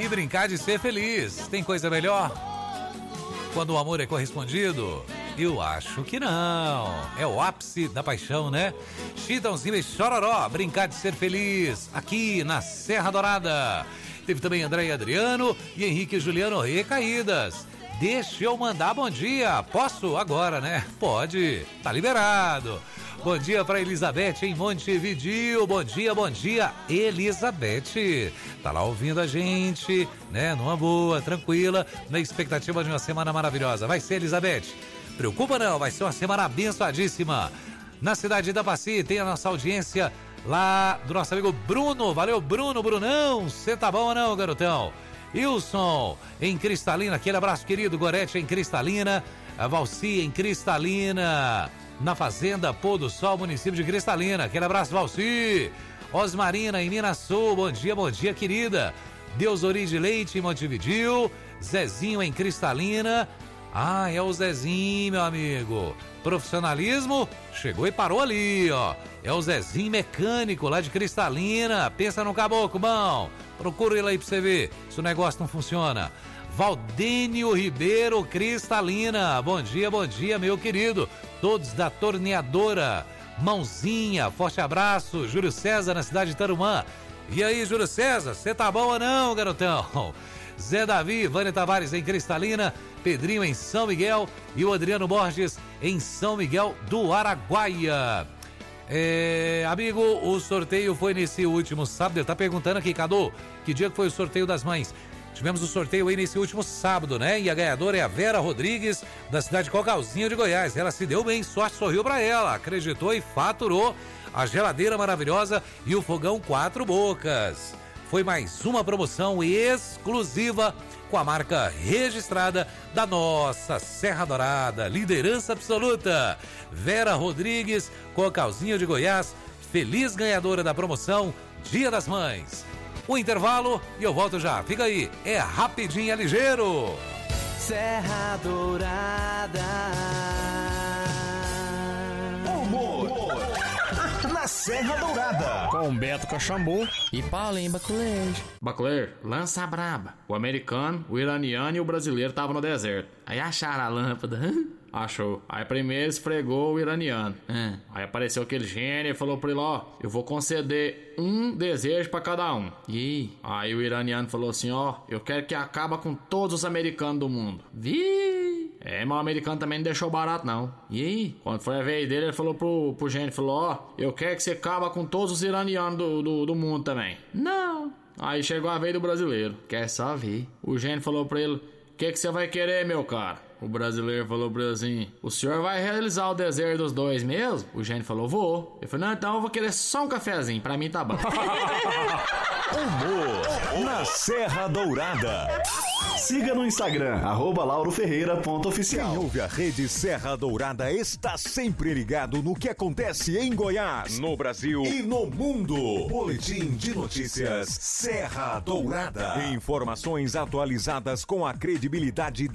e brincar de ser feliz. Tem coisa melhor? Quando o amor é correspondido? Eu acho que não. É o ápice da paixão, né? Chitãozinho e Chororó, brincar de ser feliz, aqui na Serra Dourada. Teve também André e Adriano e Henrique e Juliano Recaídas. Deixa eu mandar bom dia. Posso agora, né? Pode. Tá liberado. Bom dia para Elizabeth em Montevidéu. Bom dia, Elizabeth. Tá lá ouvindo a gente, né? Numa boa, tranquila, na expectativa de uma semana maravilhosa. Vai ser, Elizabeth? Preocupa não, vai ser uma semana abençoadíssima. Na cidade da Baci tem a nossa audiência lá do nosso amigo Bruno. Valeu, Brunão. Você tá bom ou não, garotão? Wilson em Cristalina, aquele abraço querido. Gorete em Cristalina, a Valci em Cristalina, na Fazenda Pôr do Sol, município de Cristalina. Aquele abraço, Valci. Osmarina em Minas Sul, bom dia, querida. Deusori de Leite em Montevidéu. Zezinho em Cristalina. Ah, é o Zezinho, meu amigo. Profissionalismo, chegou e parou ali, ó. É o Zezinho mecânico lá de Cristalina. Pensa no caboclo, bom. Procura ele aí pra você ver se o negócio não funciona. Valdênio Ribeiro, Cristalina. Bom dia, meu querido. Todos da Torneadora. Mãozinha, forte abraço. Júlio César na cidade de Tarumã. E aí, Júlio César, você tá bom ou não, garotão? Zé Davi, Vânia Tavares em Cristalina, Pedrinho em São Miguel e o Adriano Borges em São Miguel do Araguaia. Amigo, o sorteio foi nesse último sábado. Ele tá perguntando aqui, Cadu, que dia que foi o sorteio das mães? Tivemos o sorteio aí nesse último sábado, né? E a ganhadora é a Vera Rodrigues, da cidade de Cocalzinho de Goiás. Ela se deu bem, sorte sorriu pra ela, acreditou e faturou a geladeira maravilhosa e o fogão 4 bocas. Foi mais uma promoção exclusiva com a marca registrada da nossa Serra Dourada, liderança absoluta. Vera Rodrigues, Cocalzinho de Goiás, feliz ganhadora da promoção Dia das Mães. O intervalo e eu volto já. Fica aí, é rapidinho, é ligeiro. Serra Dourada. Humor na Serra Dourada. Com Beto Cachambu e Paulinho Baculejo. Baculejo, lança a braba. O americano, o iraniano e o brasileiro estavam no deserto. Aí acharam a lâmpada. Achou. Aí primeiro esfregou o iraniano. Aí apareceu aquele gênio e falou pra ele, ó, eu vou conceder um desejo pra cada um. E aí o iraniano falou assim, ó, eu quero que acaba com todos os americanos do mundo. Mas o americano também não deixou barato não. E aí? Quando foi a vez dele, ele falou pro gênio, falou, ó, eu quero que você acaba com todos os iranianos do mundo também. Não. Aí chegou a vez do brasileiro. Quer só ver. O gênio falou pra ele, o que você vai querer, meu cara? O brasileiro falou pra ele assim, o senhor vai realizar o desejo dos dois mesmo? O gênio falou, vou. Ele falou, não, então eu vou querer só um cafezinho, pra mim tá bom. Humor na Serra Dourada. Siga no Instagram, @lauroferreira.oficial. Quem ouve a rede Serra Dourada está sempre ligado no que acontece em Goiás, no Brasil e no mundo. Boletim de notícias Serra Dourada. Informações atualizadas com a credibilidade